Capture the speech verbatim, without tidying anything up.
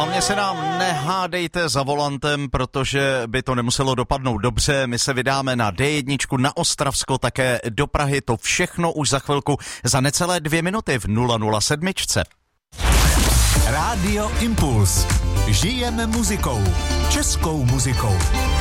hlavně se nám nehádejte za volantem, protože by to nemuselo dopadnout dobře. My se vydáme na D jedna, na Ostravsko, také do Prahy. To všechno už za chvilku, za necelé dvě minuty v nula nula sedm. Rádio Impuls. Žijeme muzikou. Českou muzikou.